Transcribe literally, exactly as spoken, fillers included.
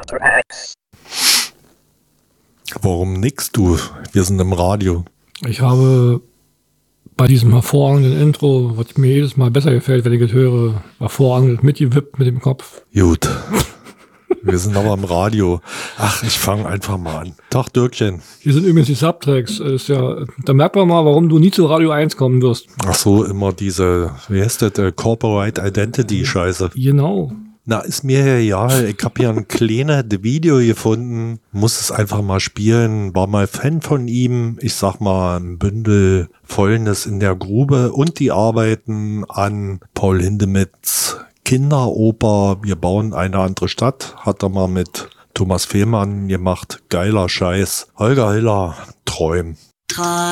Warum nix, du? Wir sind im Radio. Ich habe bei diesem hervorragenden Intro, was mir jedes Mal besser gefällt, wenn ich es höre, hervorragend mitgewippt mit dem Kopf. Gut. Wir sind aber im Radio. Ach, ich fange einfach mal an. Tag, Dirkchen. Hier sind übrigens die Subtracks. Ist ja, da merkt man mal, warum du nie zu Radio eins kommen wirst. Ach so, immer diese, wie heißt das, äh, Corporate Identity Scheiße. Genau. Na, ist mir ja egal. Ich habe hier ein kleines Video gefunden, muss es einfach mal spielen, war mal Fan von ihm. Ich sag mal, ein Bündel Fäulnis in der Grube und die Arbeiten an Paul Hindemiths Kinderoper Wir bauen eine andere Stadt, hat er mal mit Thomas Fehlmann gemacht. Geiler Scheiß. Holger Hiller, Träum.